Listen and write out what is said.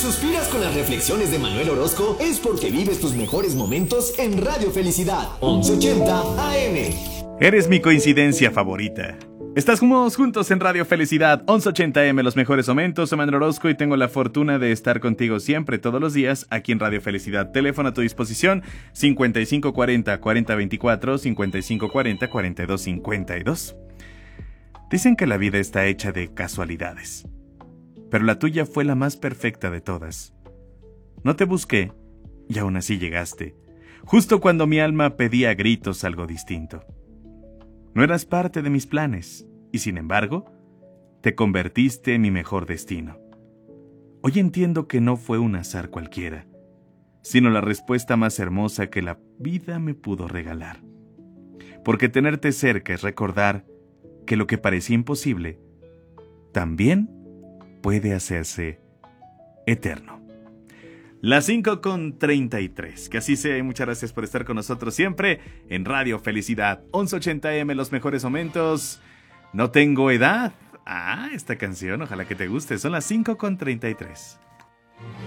suspiras con las reflexiones de Manuel Orozco, es porque vives tus mejores momentos en Radio Felicidad 1180 AM. Eres mi coincidencia favorita. Estamos juntos en Radio Felicidad 1180 AM, los mejores momentos. Soy Manuel Orozco y tengo la fortuna de estar contigo siempre, todos los días, aquí en Radio Felicidad. Teléfono a tu disposición, 5540-4024, 5540-4252. Dicen que la vida está hecha de casualidades, pero la tuya fue la más perfecta de todas. No te busqué y aún así llegaste, justo cuando mi alma pedía a gritos algo distinto. No eras parte de mis planes, y sin embargo, te convertiste en mi mejor destino. Hoy entiendo que no fue un azar cualquiera, sino la respuesta más hermosa que la vida me pudo regalar. Porque tenerte cerca es recordar que lo que parecía imposible, también puede hacerse eterno. Las 5:33. Que así sea y muchas gracias por estar con nosotros siempre en Radio Felicidad 1180 AM, los mejores momentos. No tengo edad. Esta canción, ojalá que te guste. Son las 5:33.